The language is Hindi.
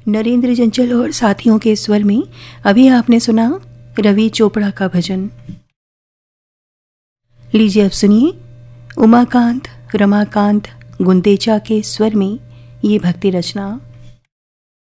नरेंद्र जंचल और साथियों के स्वर में अभी आपने सुना रवि चोपड़ा का भजन। लीजिए अब सुनिए उमाकांत रमाकांत गुंदेचा के स्वर में ये भक्ति रचना।